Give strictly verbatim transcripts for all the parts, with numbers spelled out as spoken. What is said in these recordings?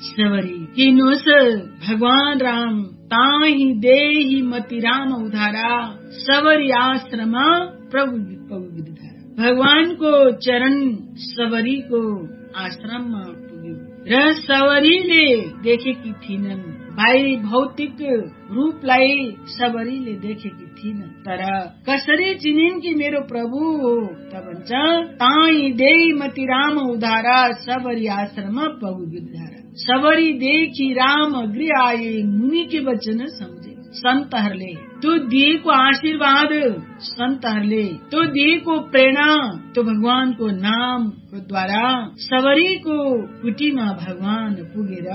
सबरी किनोस भगवान राम ताही देही मति राम उधारा, सबरी आश्रम प्रभु पगु गिरधारा। भगवानको चरण सबरीको आश्रममा पुग्यो र सबरीले देखेकी थिइनन्। भाइ भौतिक रूपलाई सबरीले देखेकी थिइनन्, तर कसरी चिनिन् कि मेरो प्रभु हो त भन्छ ताई देई मति राम उधारा, सबरी आश्रम पगु गिरधारा। सबरी देखि राम गृह आए, मुनि के वचन सम्झे। सन्तहरूले त्यो दिएको आशीर्वाद, सन्तहरूले त्यो दिएको प्रेरणा, त्यो भगवानको नामको द्वारा सबरीको कुटीमा भगवान पुगेर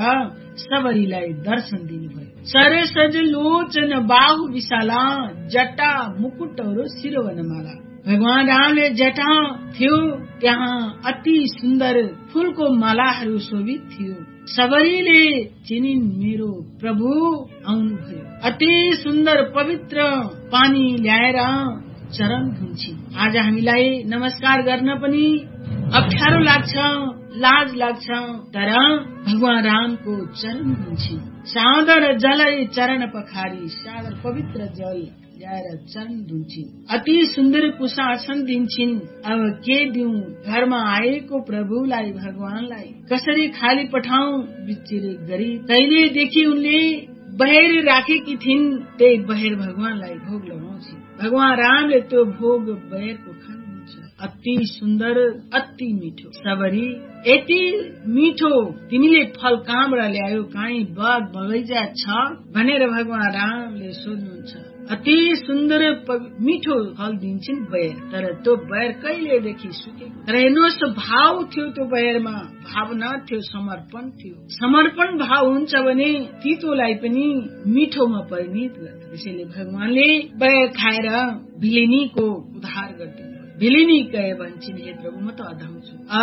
सबरीलाई दर्शन दिनुभयो। सरसज लोचन बाहु विशाला, जटा मुकुटहरू शिरोवनमाला। भगवान रामले जटा थियो, त्यहाँ अति सुन्दर फूलको मालाहरू शोभित थियो। सबरीले चिनिन् मेरो प्रभु आउनुभयो। अति सुन्दर पवित्र पानी ल्याएर चरण धुन्छिन्। आज हामीलाई नमस्कार गर्न पनि अप्ठ्यारो लाग्छ, लाज लाग्छ, तर भगवान रामको चरण धुन्छिन्। सादर जलै चरण पखारी, सादर पवित्र जल ल्याएर चरण धुन्छिन्। अति सुन्दर कुशासन दिन्छिन्। अब के दिउँ घरमा आएको प्रभुलाई, भगवानलाई कसरी खाली पठाउँ बिचरे गरी। कहिलेदेखि उनले बहेर राखेकी थिइन्, त्यही बहेर भगवानलाई भोग लगाउँछिन्। भगवान रामले त्यो भोग बहेरको खानुहुन्छ। अति सुन्दर, अति मिठो। सबरी यति मिठो तिमीले फल कहाँबाट ल्यायो, काहीँ बाग बगैँचा छ भनेर भगवान रामले सोध्नुहुन्छ। अति सुन्दर मिठो फल दिन्छन् बयर, तर त्यो बयर कहिलेदेखि सुकेको। तर हेर्नुहोस् भाव थियो त्यो बयरमा, भावना थियो, समर्पण थियो। समर्पण भाव हुन्छ भने तितोलाई पनि मिठोमा परिणत गर्छ। त्यसैले भगवानले बयर खाएर भिलिनीको उद्धार गर्दिनु। भिलिनी कहे भन्छन् हे प्रभु म त अधम छु,